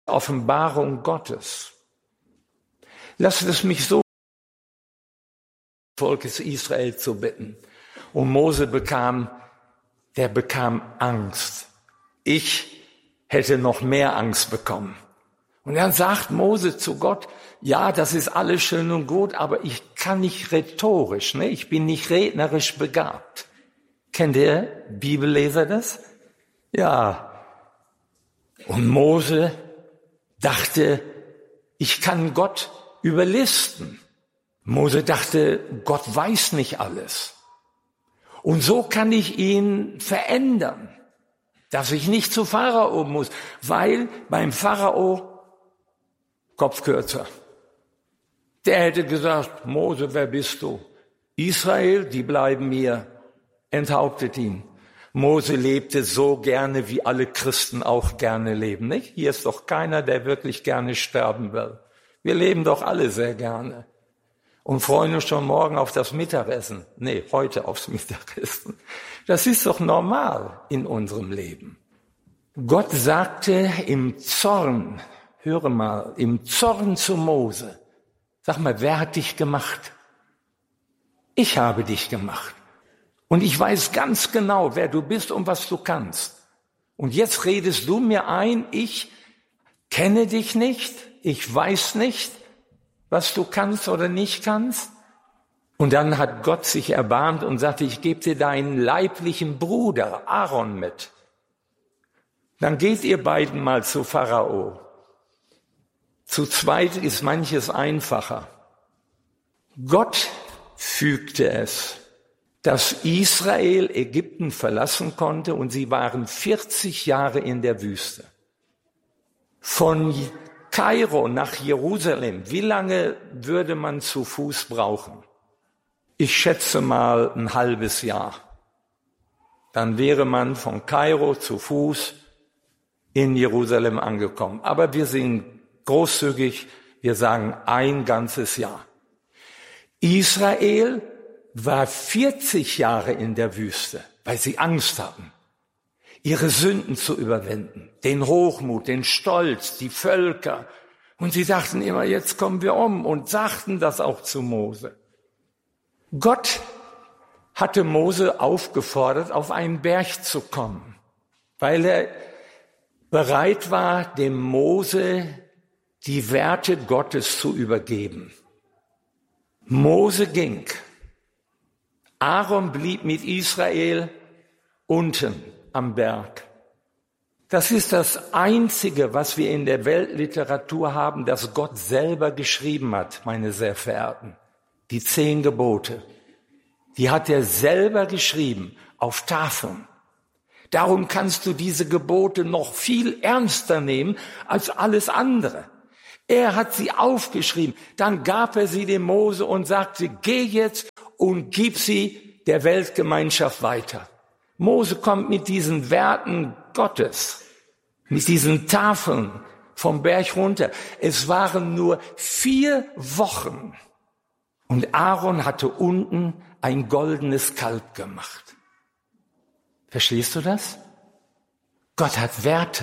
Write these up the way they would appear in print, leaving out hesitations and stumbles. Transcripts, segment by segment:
Offenbarung Gottes. Lasst es mich so, Volkes Israel zu bitten. Und Mose bekam Angst. Ich hätte noch mehr Angst bekommen. Und dann sagt Mose zu Gott, ja, das ist alles schön und gut, aber ich kann nicht rhetorisch, ne? Ich bin nicht rednerisch begabt. Kennt ihr Bibelleser das? Ja. Und Mose dachte, ich kann Gott überlisten. Mose dachte, Gott weiß nicht alles. Und so kann ich ihn verändern, dass ich nicht zu Pharao muss, weil beim Pharao Kopf kürzer. Der hätte gesagt, Mose, wer bist du? Israel, die bleiben mir. Enthauptet ihn. Mose lebte so gerne, wie alle Christen auch gerne leben, nicht? Hier ist doch keiner, der wirklich gerne sterben will. Wir leben doch alle sehr gerne. Und freuen uns schon morgen auf das Mittagessen. Nee, heute aufs Mittagessen. Das ist doch normal in unserem Leben. Gott sagte im Zorn, höre mal, im Zorn zu Mose, sag mal, wer hat dich gemacht? Ich habe dich gemacht. Und ich weiß ganz genau, wer du bist und was du kannst. Und jetzt redest du mir ein, ich kenne dich nicht, ich weiß nicht, was du kannst oder nicht kannst. Und dann hat Gott sich erbarmt und sagte, ich gebe dir deinen leiblichen Bruder Aaron mit. Dann geht ihr beiden mal zu Pharao. Zu zweit ist manches einfacher. Gott fügte es, dass Israel Ägypten verlassen konnte und sie waren 40 Jahre in der Wüste. Von Kairo nach Jerusalem, wie lange würde man zu Fuß brauchen? Ich schätze mal ein halbes Jahr. Dann wäre man von Kairo zu Fuß in Jerusalem angekommen. Aber wir sind großzügig, wir sagen ein ganzes Jahr. Israel war 40 Jahre in der Wüste, weil sie Angst hatten, ihre Sünden zu überwinden, den Hochmut, den Stolz, die Völker. Und sie dachten immer, jetzt kommen wir um und sagten das auch zu Mose. Gott hatte Mose aufgefordert, auf einen Berg zu kommen, weil er bereit war, dem Mose die Werte Gottes zu übergeben. Mose ging. Aaron blieb mit Israel unten am Berg. Das ist das Einzige, was wir in der Weltliteratur haben, das Gott selber geschrieben hat, meine sehr Verehrten. Die 10 Gebote. Die hat er selber geschrieben, auf Tafeln. Darum kannst du diese Gebote noch viel ernster nehmen als alles andere. Er hat sie aufgeschrieben, dann gab er sie dem Mose und sagte, geh jetzt und gib sie der Weltgemeinschaft weiter. Mose kommt mit diesen Werten Gottes, mit diesen Tafeln vom Berg runter. Es waren nur 4 Wochen und Aaron hatte unten ein goldenes Kalb gemacht. Verstehst du das? Gott hat Werte.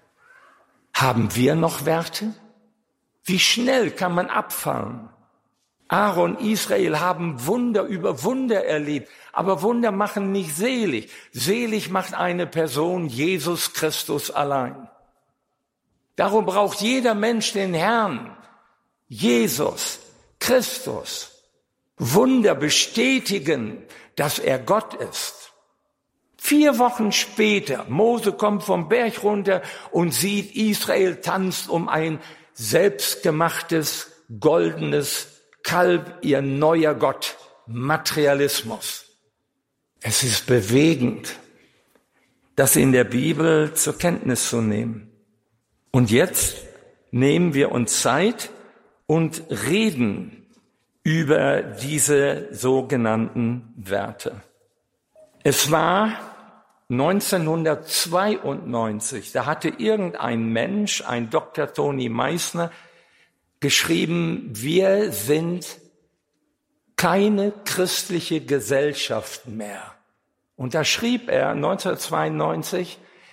Haben wir noch Werte? Wie schnell kann man abfallen? Aaron, Israel haben Wunder über Wunder erlebt, aber Wunder machen nicht selig. Selig macht eine Person, Jesus Christus allein. Darum braucht jeder Mensch den Herrn, Jesus Christus. Wunder bestätigen, dass er Gott ist. 4 Wochen später, Mose kommt vom Berg runter und sieht, Israel tanzt um ein selbstgemachtes, goldenes Kalb, ihr neuer Gott, Materialismus. Es ist bewegend, das in der Bibel zur Kenntnis zu nehmen. Und jetzt nehmen wir uns Zeit und reden über diese sogenannten Werte. Es war 1992, da hatte irgendein Mensch, ein Dr. Toni Meissner, geschrieben, wir sind keine christliche Gesellschaft mehr. Und da schrieb er 1992,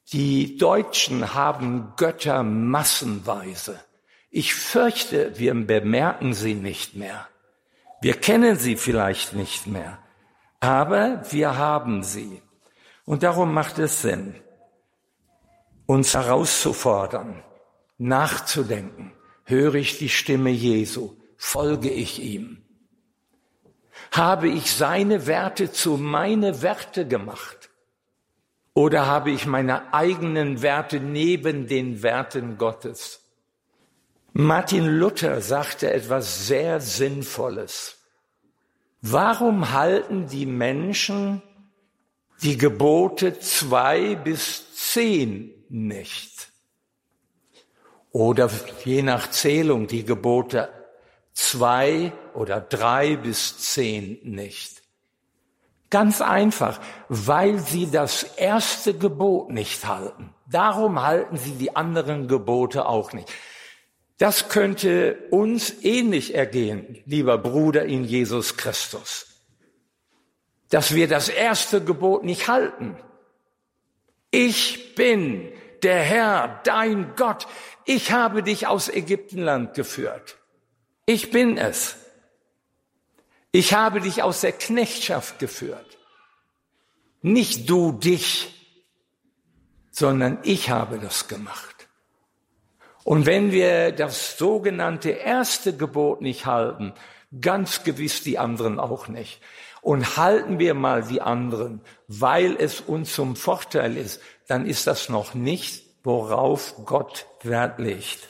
Die Deutschen haben Götter massenweise. Ich fürchte, wir bemerken sie nicht mehr. Wir kennen sie vielleicht nicht mehr, aber wir haben sie. Und darum macht es Sinn, uns herauszufordern, nachzudenken. Höre ich die Stimme Jesu? Folge ich ihm? Habe ich seine Werte zu meine Werte gemacht? Oder habe ich meine eigenen Werte neben den Werten Gottes? Martin Luther sagte etwas sehr Sinnvolles. Warum halten die Menschen die Gebote 2 bis 10 nicht? Oder je nach Zählung die Gebote 2 oder 3 bis 10 nicht? Ganz einfach, weil sie das erste Gebot nicht halten. Darum halten sie die anderen Gebote auch nicht. Das könnte uns ähnlich ergehen, lieber Bruder in Jesus Christus, dass wir das erste Gebot nicht halten. Ich bin der Herr, dein Gott. Ich habe dich aus Ägyptenland geführt. Ich bin es. Ich habe dich aus der Knechtschaft geführt. Nicht du dich, sondern ich habe das gemacht. Und wenn wir das sogenannte erste Gebot nicht halten, ganz gewiss die anderen auch nicht. Und halten wir mal die anderen, weil es uns zum Vorteil ist, dann ist das noch nicht, worauf Gott Wert legt.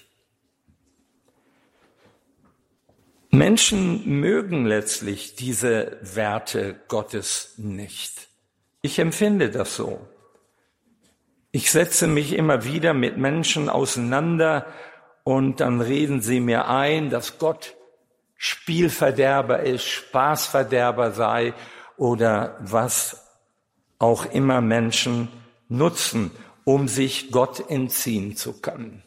Menschen mögen letztlich diese Werte Gottes nicht. Ich empfinde das so. Ich setze mich immer wieder mit Menschen auseinander und dann reden sie mir ein, dass Gott Spielverderber ist, Spaßverderber sei oder was auch immer Menschen nutzen, um sich Gott entziehen zu können.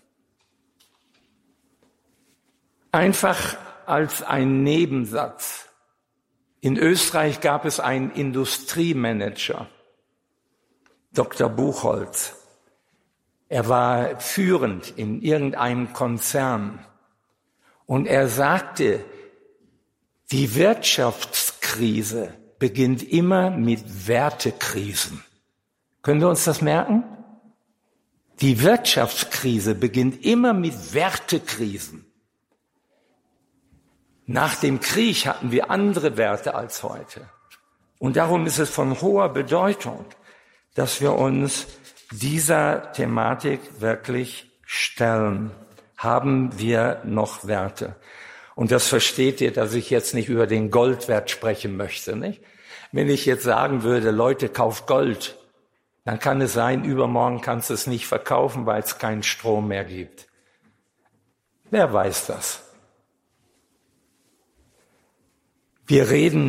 Einfach als ein Nebensatz. In Österreich gab es einen Industriemanager, Dr. Buchholz. Er war führend in irgendeinem Konzern und er sagte, die Wirtschaftskrise beginnt immer mit Wertekrisen. Können wir uns das merken? Die Wirtschaftskrise beginnt immer mit Wertekrisen. Nach dem Krieg hatten wir andere Werte als heute. Und darum ist es von hoher Bedeutung, dass wir uns dieser Thematik wirklich stellen. Haben wir noch Werte? Und das versteht ihr, dass ich jetzt nicht über den Goldwert sprechen möchte, nicht? Wenn ich jetzt sagen würde, Leute, kauft Gold, dann kann es sein, übermorgen kannst du es nicht verkaufen, weil es keinen Strom mehr gibt. Wer weiß das? Wir reden